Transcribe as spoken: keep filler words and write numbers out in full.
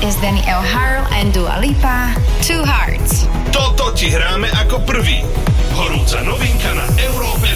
is Danny O'Harrell and Dua Lipa, Two Hearts. Toto ti hráme ako prvý. Horúca novinka na Európe